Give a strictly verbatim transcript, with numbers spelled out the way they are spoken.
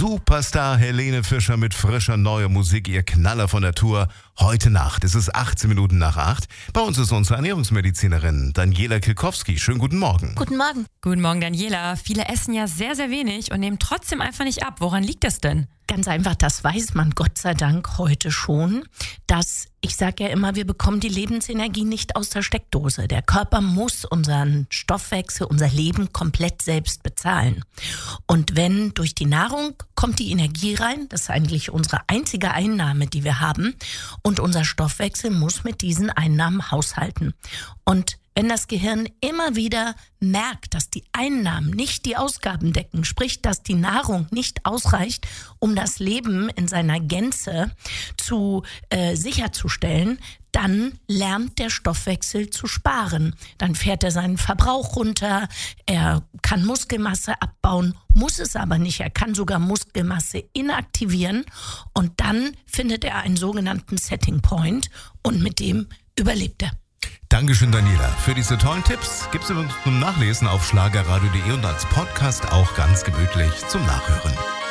Superstar Helene Fischer mit frischer neuer Musik, ihr Knaller von der Tour. Heute Nacht, es ist achtzehn Minuten nach acht. Bei uns ist unsere Ernährungsmedizinerin Daniela Kilkowski. Schönen guten Morgen. Guten Morgen. Guten Morgen, Daniela. Viele essen ja sehr, sehr wenig und nehmen trotzdem einfach nicht ab. Woran liegt das denn? Ganz einfach, das weiß man Gott sei Dank heute schon, dass, ich sage ja immer, wir bekommen die Lebensenergie nicht aus der Steckdose. Der Körper muss unseren Stoffwechsel, unser Leben komplett selbst bezahlen. Und wenn durch die Nahrung kommt die Energie rein, das ist eigentlich unsere einzige Einnahme, die wir haben, und unser Stoffwechsel muss mit diesen Einnahmen haushalten. Und wenn das Gehirn immer wieder merkt, dass die Einnahmen nicht die Ausgaben decken, sprich, dass die Nahrung nicht ausreicht, um das Leben in seiner Gänze zu äh, sicherzustellen, dann lernt der Stoffwechsel zu sparen. Dann fährt er seinen Verbrauch runter, er kann Muskelmasse abbauen, muss es aber nicht. Er kann sogar Muskelmasse inaktivieren und dann findet er einen sogenannten Setting Point und mit dem überlebt er. Dankeschön, Daniela. Für diese tollen Tipps gibt es übrigens zum Nachlesen auf schlagerradio punkt de und als Podcast auch ganz gemütlich zum Nachhören.